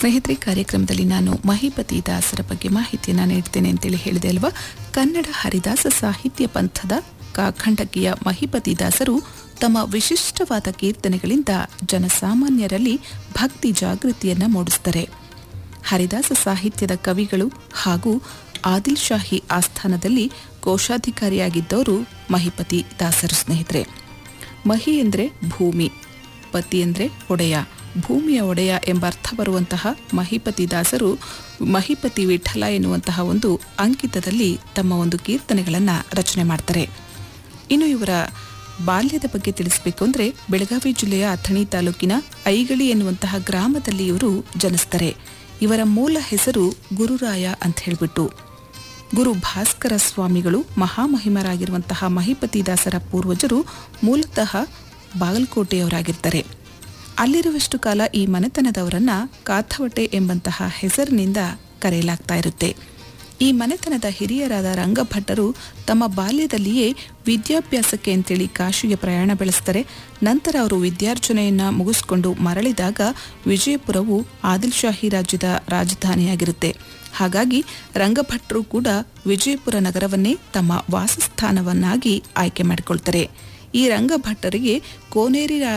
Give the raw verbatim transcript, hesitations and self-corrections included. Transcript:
ಸ್ನೇಹಿತರೆ, ಕಾರ್ಯಕ್ರಮದಲ್ಲಿ ನಾನು ಮಹಿಪತಿ ದಾಸರ ಬಗ್ಗೆ ಮಾಹಿತಿಯನ್ನು ನೀಡ್ತೇನೆ ಅಂತೇಳಿ ಹೇಳಿದೆ ಅಲ್ವಾ. ಕನ್ನಡ ಹರಿದಾಸ ಸಾಹಿತ್ಯ ಪಂಥದ ಕಾಖಂಡಕಿಯ ಮಹಿಪತಿ ದಾಸರು ತಮ್ಮ ವಿಶಿಷ್ಟವಾದ ಕೀರ್ತನೆಗಳಿಂದ ಜನಸಾಮಾನ್ಯರಲ್ಲಿ ಭಕ್ತಿ ಜಾಗೃತಿಯನ್ನು ಮೂಡಿಸುತ್ತಾರೆ. ಹರಿದಾಸ ಸಾಹಿತ್ಯದ ಕವಿಗಳು ಹಾಗೂ ಆದಿಲ್ ಶಾಹಿ ಆಸ್ಥಾನದಲ್ಲಿ ಕೋಶಾಧಿಕಾರಿಯಾಗಿದ್ದವರು ಮಹಿಪತಿ ದಾಸರು. ಸ್ನೇಹಿತರೆ, ಮಹಿ ಎಂದರೆ ಭೂಮಿ, ಪತಿ ಎಂದರೆ ಒಡೆಯ, ಭೂಮಿಯ ಒಡೆಯ ಎಂಬ ಅರ್ಥ ಬರುವಂತಹ ಮಹಿಪತಿ ದಾಸರು ಮಹಿಪತಿ ವಿಠಲ ಎನ್ನುವಂತಹ ಒಂದು ಅಂಕಿತದಲ್ಲಿ ತಮ್ಮ ಒಂದು ಕೀರ್ತನೆಗಳನ್ನು ರಚನೆ ಮಾಡ್ತಾರೆ. ಇನ್ನು ಇವರ ಬಾಲ್ಯದ ಬಗ್ಗೆ ತಿಳಿಸಬೇಕು ಅಂದರೆ, ಬೆಳಗಾವಿ ಜಿಲ್ಲೆಯ ಅಥಣಿ ತಾಲೂಕಿನ ಐಗಳಿ ಎನ್ನುವಂತಹ ಗ್ರಾಮದಲ್ಲಿ ಇವರು ಜನಿಸ್ತಾರೆ. ಇವರ ಮೂಲ ಹೆಸರು ಗುರುರಾಯ ಅಂತ ಹೇಳಿಬಿಟ್ಟು. ಗುರು ಭಾಸ್ಕರ ಸ್ವಾಮಿಗಳು ಮಹಾಮಹಿಮರಾಗಿರುವಂತಹ ಮಹಿಪತಿ ದಾಸರ ಪೂರ್ವಜರು ಮೂಲತಃ ಬಾಗಲಕೋಟೆಯವರಾಗಿರ್ತಾರೆ. ಅಲ್ಲಿರುವಷ್ಟು ಕಾಲ ಈ ಮನೆತನದವರನ್ನ ಕಾಥವಟೆ ಎಂಬಂತಹ ಹೆಸರಿನಿಂದ ಕರೆಯಲಾಗ್ತಾ ಇರುತ್ತೆ. ಈ ಮನೆತನದ ಹಿರಿಯರಾದ ರಂಗಭಟ್ಟರು ತಮ್ಮ ಬಾಲ್ಯದಲ್ಲಿಯೇ ವಿದ್ಯಾಭ್ಯಾಸಕ್ಕೆ ಅಂತೇಳಿ ಕಾಶಿಗೆ ಪ್ರಯಾಣ ಬೆಳೆಸ್ತಾರೆ. ನಂತರ ಅವರು ವಿದ್ಯಾರ್ಜನೆಯನ್ನ ಮುಗಿಸ್ಕೊಂಡು ಮರಳಿದಾಗ ವಿಜಯಪುರವು ಆದಿಲ್ ಶಾಹಿ ರಾಜ್ಯದ ರಾಜಧಾನಿಯಾಗಿರುತ್ತೆ. ಹಾಗಾಗಿ ರಂಗಭಟ್ಟರು ಕೂಡ ವಿಜಯಪುರ ನಗರವನ್ನೇ ತಮ್ಮ ವಾಸಸ್ಥಾನವನ್ನಾಗಿ ಆಯ್ಕೆ ಮಾಡಿಕೊಳ್ತಾರೆ. ಈ ರಂಗಭಟ್ಟರಿಗೆ ಕೋನೇರಿ